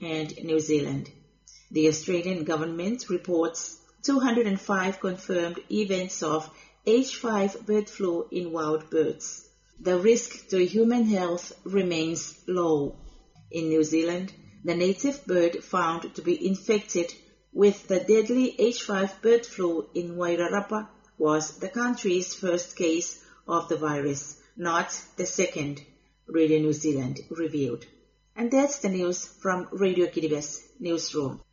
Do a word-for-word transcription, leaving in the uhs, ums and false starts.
and New Zealand. The Australian government reports two hundred five confirmed events of H five bird flu in wild birds. The risk to human health remains low. In New Zealand, the native bird found to be infected with the deadly H five bird flu in Wairarapa was the country's first case of the virus, not the second, Radio New Zealand revealed. And that's the news from Radio Kiribati Newsroom.